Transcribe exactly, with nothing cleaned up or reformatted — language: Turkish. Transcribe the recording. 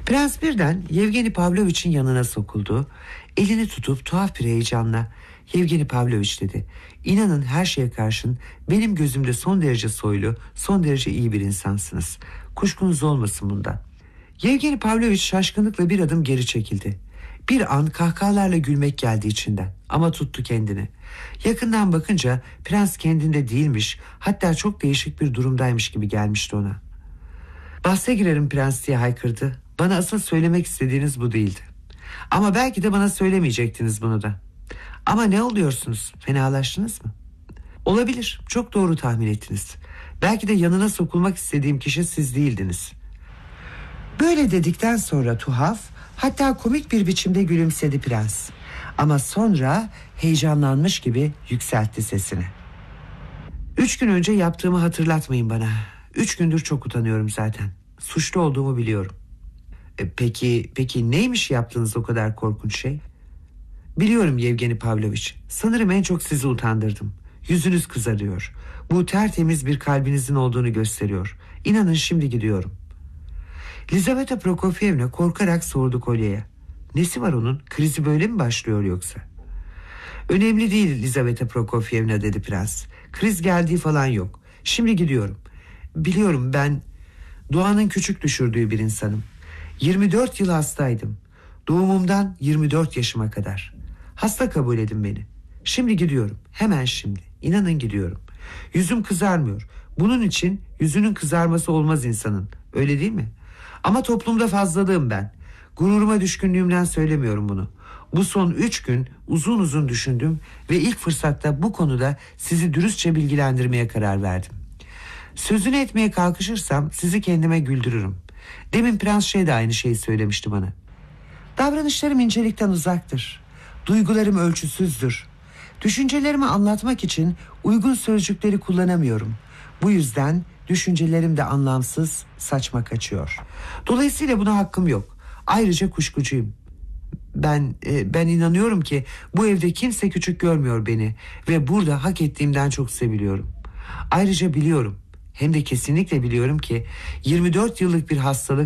Prens birden Yevgeni Pavlovich'in yanına sokuldu. Elini tutup tuhaf bir heyecanla "Yevgeni Pavlovich" dedi. "İnanın her şeye karşın benim gözümde son derece soylu, son derece iyi bir insansınız. Kuşkunuz olmasın bundan." Yevgeni Pavlovich şaşkınlıkla bir adım geri çekildi. Bir an kahkahalarla gülmek geldi içinden ama tuttu kendini. Yakından bakınca prens kendinde değilmiş, hatta çok değişik bir durumdaymış gibi gelmişti ona. "Bahse girerim prens" diye haykırdı. "Bana asıl söylemek istediğiniz bu değildi. Ama belki de bana söylemeyecektiniz bunu da. Ama ne oluyorsunuz? Fenalaştınız mı?" "Olabilir, çok doğru tahmin ettiniz. Belki de yanına sokulmak istediğim kişi siz değildiniz." Böyle dedikten sonra tuhaf, hatta komik bir biçimde gülümsedi prens. Ama sonra heyecanlanmış gibi yükseltti sesini. "Üç gün önce yaptığımı hatırlatmayın bana. Üç gündür çok utanıyorum zaten. Suçlu olduğumu biliyorum." E, peki, peki neymiş yaptığınız o kadar korkunç şey?" "Biliyorum Yevgeni Pavlovich. Sanırım en çok sizi utandırdım. Yüzünüz kızarıyor. Bu tertemiz bir kalbinizin olduğunu gösteriyor. İnanın şimdi gidiyorum." Lizaveta Prokofyevna korkarak sordu kolyeye. "Nesi var onun? Krizi böyle mi başlıyor yoksa?" "Önemli değil Lizaveta Prokofyevna" dedi prens. "Kriz geldiği falan yok. Şimdi gidiyorum. Biliyorum, ben doğanın küçük düşürdüğü bir insanım. yirmi dört yıl hastaydım. Doğumumdan yirmi dört yaşıma kadar. Hasta kabul edin beni. Şimdi gidiyorum. Hemen şimdi. İnanın gidiyorum. Yüzüm kızarmıyor. Bunun için yüzünün kızarması olmaz insanın. Öyle değil mi? Ama toplumda fazlalığım ben. Gururuma düşkünlüğümden söylemiyorum bunu. Bu son üç gün uzun uzun düşündüm ve ilk fırsatta bu konuda sizi dürüstçe bilgilendirmeye karar verdim. Sözünü etmeye kalkışırsam sizi kendime güldürürüm. Demin prens şey de aynı şeyi söylemişti bana. Davranışlarım incelikten uzaktır. Duygularım ölçüsüzdür. Düşüncelerimi anlatmak için uygun sözcükleri kullanamıyorum. Bu yüzden düşüncelerim de anlamsız, saçma kaçıyor. Dolayısıyla buna hakkım yok. Ayrıca kuşkucuyum. Ben e, ben inanıyorum ki bu evde kimse küçük görmüyor beni ve burada hak ettiğimden çok seviliyorum. Ayrıca biliyorum, hem de kesinlikle biliyorum ki yirmi dört yıllık bir hastalık